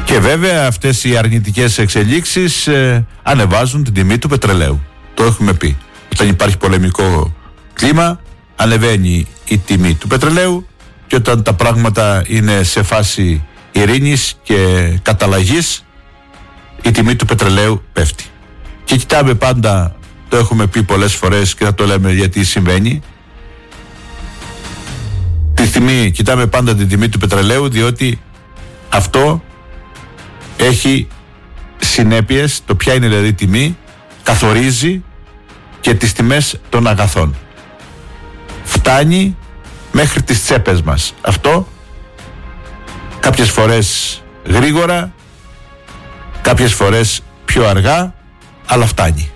Και βέβαια αυτές οι αρνητικές εξελίξεις ανεβάζουν την τιμή του πετρελαίου. Το έχουμε πει. Όταν υπάρχει πολεμικό κλίμα, ανεβαίνει η τιμή του πετρελαίου, και όταν τα πράγματα είναι σε φάση ειρήνης και καταλλαγής, η τιμή του πετρελαίου πέφτει. Και κοιτάμε πάντα, το έχουμε πει πολλές φορές και θα το λέμε γιατί συμβαίνει, κοιτάμε πάντα την τιμή του πετρελαίου, διότι αυτό έχει συνέπειες. Το ποια είναι δηλαδή τιμή καθορίζει και τις τιμές των αγαθών. Φτάνει μέχρι τις τσέπες μας. Αυτό κάποιες φορές γρήγορα, κάποιες φορές πιο αργά, αλλά φτάνει.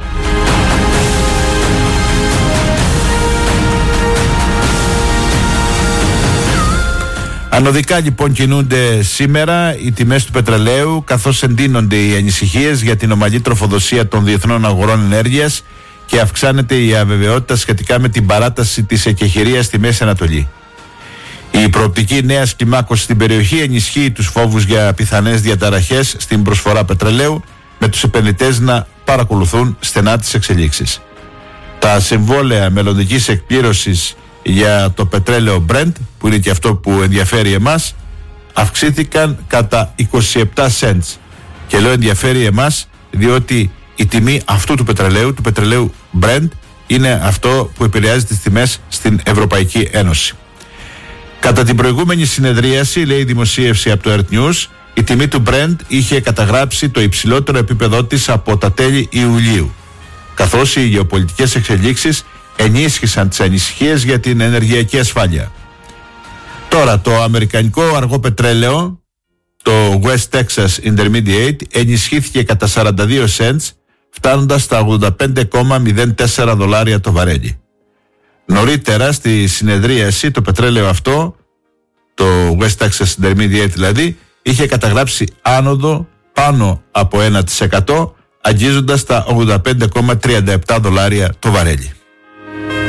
Ανωδικά λοιπόν κινούνται σήμερα οι τιμές του πετρελαίου, καθώς εντείνονται οι ανησυχίες για την ομαλή τροφοδοσία των διεθνών αγορών ενέργειας και αυξάνεται η αβεβαιότητα σχετικά με την παράταση της εκεχηρίας στη Μέση Ανατολή. Η προοπτική νέας κλιμάκωσης στην περιοχή ενισχύει τους φόβους για πιθανές διαταραχές στην προσφορά πετρελαίου, με τους επενδυτές να παρακολουθούν στενά τις εξελίξεις. Τα συμβόλαια μελλοντικής εκπλήρωσης για το πετρέλαιο Brent, που είναι και αυτό που ενδιαφέρει εμάς, αυξήθηκαν κατά 27 cents. Και λέω ενδιαφέρει εμάς διότι η τιμή αυτού του πετρελαίου Brent, είναι αυτό που επηρεάζει τις τιμές στην Ευρωπαϊκή Ένωση. Κατά την προηγούμενη συνεδρίαση, λέει η δημοσίευση από το Earth News, η τιμή του Brent είχε καταγράψει το υψηλότερο επίπεδό της από τα τέλη Ιουλίου, καθώς οι γεωπολιτικές εξελίξεις ενίσχυσαν τις ανησυχίες για την ενεργειακή ασφάλεια. Τώρα το αμερικανικό αργό πετρέλαιο, το West Texas Intermediate, ενισχύθηκε κατά 42 cents, φτάνοντας στα $85,04 το βαρέλι. Νωρίτερα στη συνεδρίαση το πετρέλαιο αυτό, το West Texas Intermediate δηλαδή, είχε καταγράψει άνοδο πάνω από 1%, αγγίζοντας τα $85,37 το βαρέλι.